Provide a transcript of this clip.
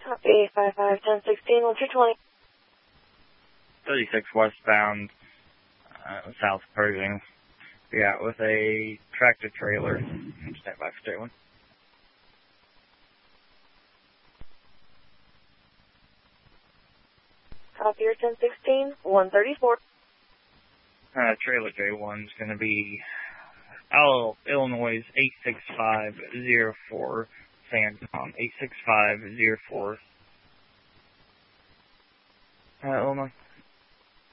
Copy, 551016, what's your 20? 36 westbound, south approaching. Yeah, with a tractor trailer. Stand by for straight one. Copy your 1016, 134. Trailer J1 is going to be Illinois 86504, Sandcom 86504. Illinois.